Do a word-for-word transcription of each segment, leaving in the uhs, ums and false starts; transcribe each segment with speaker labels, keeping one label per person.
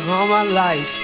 Speaker 1: all my life.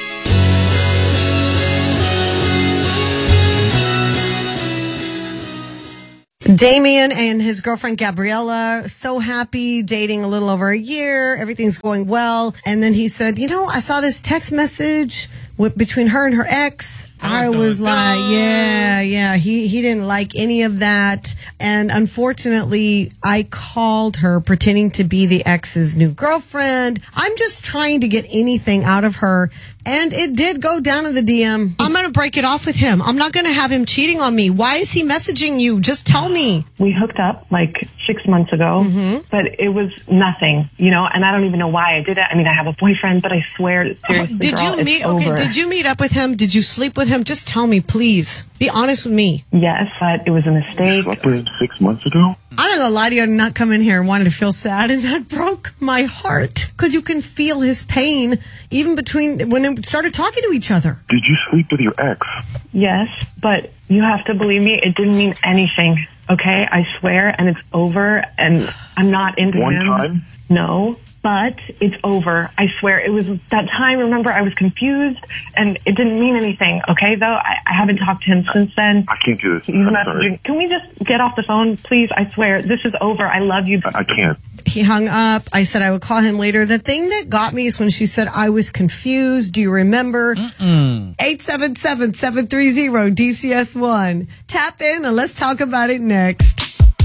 Speaker 2: Damien and his girlfriend Gabriella, so happy, dating a little over a year. Everything's going well. And then he said, you know, I saw this text message with, between her and her ex. I was like, yeah, yeah. He, he didn't like any of that. And unfortunately, I called her pretending to be the ex's new girlfriend. I'm just trying to get anything out of her. And it did go down in the D M. I'm going to break it off with him. I'm not going to have him cheating on me. Why is he messaging you? Just tell me.
Speaker 3: We hooked up like six months ago, mm-hmm. but it was nothing, you know, and I don't even know why I did it. I mean, I have a boyfriend, but I swear, seriously,
Speaker 2: did
Speaker 3: girl,
Speaker 2: you meet?
Speaker 3: it's
Speaker 2: Okay,
Speaker 3: over.
Speaker 2: did you meet up with him? Did you sleep with him? Just tell me, please. Be honest with me.
Speaker 3: Yes, but it was a mistake.
Speaker 4: Slept with him six months ago?
Speaker 2: I'm not gonna lie to you, I did not come in here and wanted to feel sad, and that broke my heart. Because you can feel his pain, even between, when they started talking to each other.
Speaker 4: Did you sleep with your ex?
Speaker 3: Yes, but you have to believe me, it didn't mean anything, okay? I swear, and it's over, and I'm not into
Speaker 4: One
Speaker 3: him.
Speaker 4: time?
Speaker 3: No, but it's over. I swear, it was that time, remember, I was confused, and it didn't mean anything, okay, though? I, I haven't talked to him since then.
Speaker 4: I can't do this.
Speaker 3: You
Speaker 4: I'm
Speaker 3: have to
Speaker 4: sorry.
Speaker 3: do- Can we just get off the phone, please? I swear, this is over. I love you.
Speaker 4: I can't.
Speaker 2: He hung up. I said I would call him later. The thing that got me is when she said, I was confused. Do you remember? eight seven seven, seven three zero, D C S one. Tap in and let's talk about it next.